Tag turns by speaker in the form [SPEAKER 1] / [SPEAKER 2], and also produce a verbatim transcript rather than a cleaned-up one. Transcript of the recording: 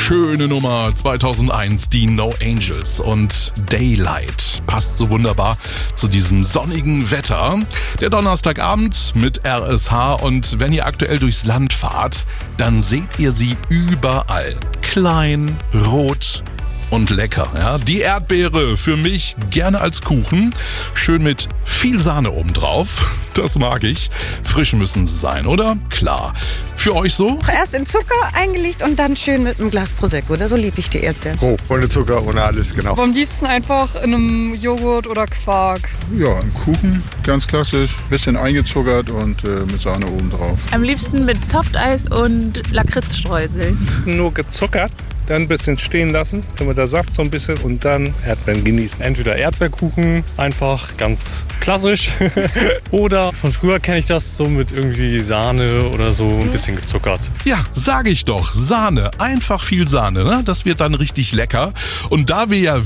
[SPEAKER 1] Schöne Nummer zweitausendeins, die No Angels und Daylight. Passt so wunderbar zu diesem sonnigen Wetter. Der Donnerstagabend mit R S H, und wenn ihr aktuell durchs Land fahrt, dann seht ihr sie überall. Klein, rot und lecker. Ja? Die Erdbeere für mich gerne als Kuchen. Schön mit viel Sahne obendrauf. Das mag ich. Frisch müssen sie sein, oder? Klar. Für euch so?
[SPEAKER 2] Erst in Zucker eingelegt und dann schön mit einem Glas Prosecco. Oder so liebe ich die Erdbeeren.
[SPEAKER 3] Roh, ohne Zucker, ohne alles, genau.
[SPEAKER 4] Aber am liebsten einfach in einem Joghurt oder Quark.
[SPEAKER 5] Ja, ein Kuchen, ganz klassisch. Bisschen eingezuckert und äh, mit Sahne obendrauf.
[SPEAKER 6] Am liebsten mit Softeis und Lakritzstreuseln.
[SPEAKER 7] Nur gezuckert, dann ein bisschen stehen lassen, damit der Saft so ein bisschen, und dann Erdbeeren genießen.
[SPEAKER 8] Entweder Erdbeerkuchen, einfach ganz klassisch. Oder von früher kenne ich das so mit irgendwie Sahne oder so ein bisschen gezuckert.
[SPEAKER 1] Ja, sage ich doch. Sahne. Einfach viel Sahne, ne? Das wird dann richtig lecker. Und da wir ja